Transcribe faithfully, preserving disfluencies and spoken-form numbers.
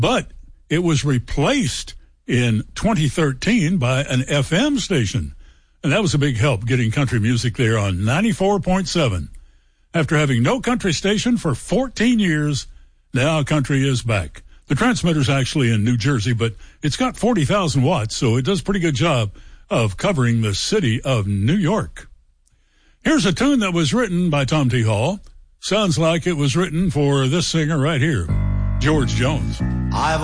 But it was replaced in twenty thirteen by an F M station. And that was a big help getting country music there on ninety-four point seven. After having no country station for fourteen years, now country is back. The transmitter's actually in New Jersey, but it's got forty thousand watts, so it does a pretty good job of covering the city of New York. Here's a tune that was written by Tom T. Hall. Sounds like it was written for this singer right here, George Jones. I've